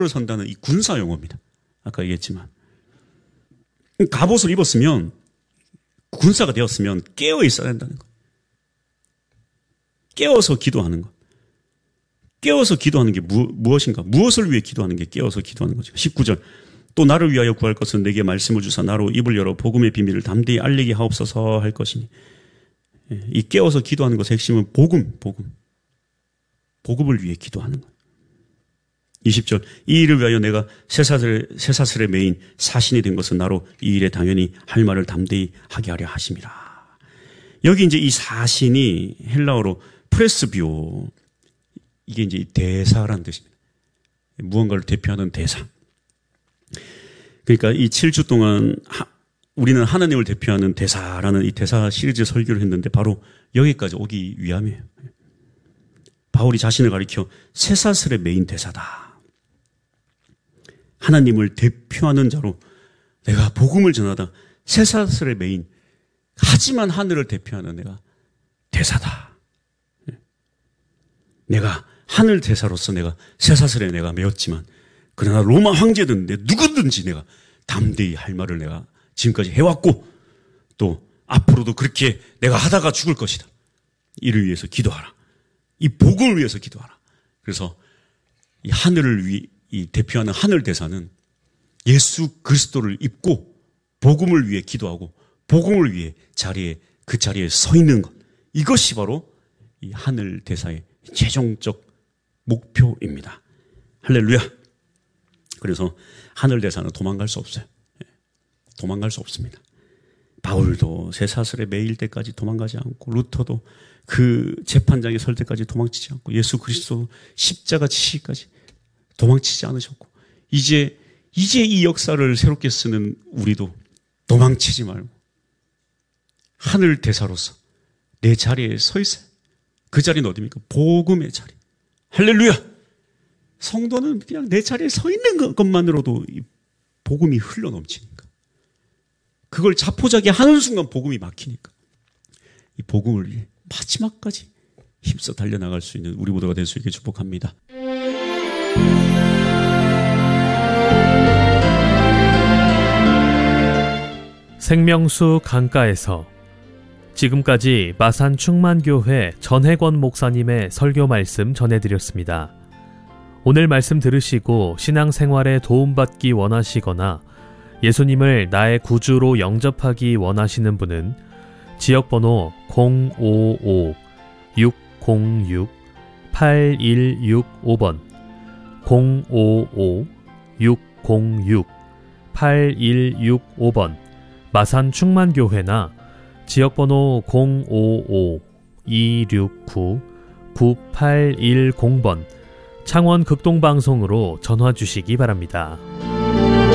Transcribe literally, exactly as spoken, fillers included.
선다는 이 군사 용어입니다. 아까 얘기했지만 갑옷을 입었으면 군사가 되었으면 깨어 있어야 한다는 것. 깨어서 기도하는 것. 깨어서 기도하는 게 무, 무엇인가? 무엇을 위해 기도하는 게 깨어서 기도하는 거죠. 십구 절. 또 나를 위하여 구할 것은 내게 말씀을 주사 나로 입을 열어 복음의 비밀을 담대히 알리게 하옵소서 할 것이니. 이 깨어서 기도하는 것의 핵심은 복음, 복음. 복음을 위해 기도하는 거예요. 이십 절. 이 일을 위하여 내가 쇠사슬에, 쇠사슬에 매인 사신이 된 것은 나로 이 일에 당연히 할 말을 담대히 하게 하려 하심이라. 여기 이제 이 사신이 헬라어로 프레스비오, 이게 이제 대사라는 뜻입니다. 무언가를 대표하는 대사. 그러니까 이 칠 주 동안 하, 우리는 하나님을 대표하는 대사라는 이 대사 시리즈 설교를 했는데 바로 여기까지 오기 위함이에요. 바울이 자신을 가리켜 쇠사슬의 메인 대사다. 하나님을 대표하는 자로 내가 복음을 전하다. 쇠사슬의 메인, 하지만 하늘을 대표하는 내가 대사다. 내가 하늘 대사로서 내가 쇠사슬에 내가 메었지만 그러나 로마 황제든 내 누구든지 내가 담대히 할 말을 내가 지금까지 해왔고 또 앞으로도 그렇게 내가 하다가 죽을 것이다. 이를 위해서 기도하라. 이 복음을 위해서 기도하라. 그래서 이 하늘을 위, 이 대표하는 하늘 대사는 예수 그리스도를 입고 복음을 위해 기도하고 복음을 위해 자리에 그 자리에 서 있는 것. 이것이 바로 이 하늘 대사의 최종적 목표입니다. 할렐루야. 그래서 하늘 대사는 도망갈 수 없어요. 도망갈 수 없습니다. 바울도 쇠사슬에 매일 때까지 도망가지 않고 루터도 그 재판장에 설 때까지 도망치지 않고 예수 그리스도 십자가 지시기까지 도망치지 않으셨고 이제 이제 이 역사를 새롭게 쓰는 우리도 도망치지 말고 하늘 대사로서 내 자리에 서 있어요. 그 자리는 어디입니까? 복음의 자리. 할렐루야. 성도는 그냥 내 자리에 서 있는 것만으로도 이 복음이 흘러넘치니까. 그걸 자포자기 하는 순간 복음이 막히니까. 이 복음을 위해 마지막까지 힘써 달려나갈 수 있는 우리 모두가 될 수 있게 축복합니다. 생명수 강가에서 지금까지 마산 충만교회 전혜권 목사님의 설교 말씀 전해드렸습니다. 오늘 말씀 들으시고 신앙생활에 도움받기 원하시거나 예수님을 나의 구주로 영접하기 원하시는 분은 지역번호 공오오 육공육 팔일육오 번 공오오 육공육 팔일육오 번 마산 충만교회나 지역번호 공오오 이육구 구팔일공 번 창원 극동방송으로 전화 주시기 바랍니다.